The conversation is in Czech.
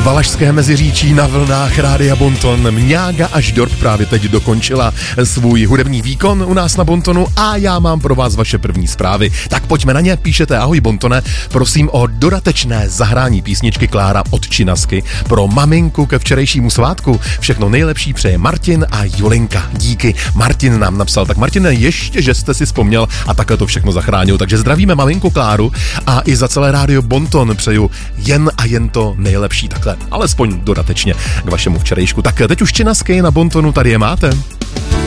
Valašské Meziříčí na vlnách Rádia Bonton. Mňága až Dorp právě teď dokončila svůj hudební výkon u nás na Bontonu a já mám pro vás vaše první zprávy. Tak pojďme na ně, píšete: ahoj Bontone, prosím o dodatečné zahrání písničky Klára od Činasky pro maminku ke včerejšímu svátku. Všechno nejlepší přeje Martin a Julinka. Díky. Martin nám napsal. Tak Martine, ještě, že jste si vzpomněl a takhle to všechno zachránil. Takže zdravíme maminku Kláru a i za celé Rádio Bonton přeju jen a jen to nejlepší, takhle alespoň dodatečně k vašemu včerejšku. Tak teď už Činasky na Bontonu, tady je máte.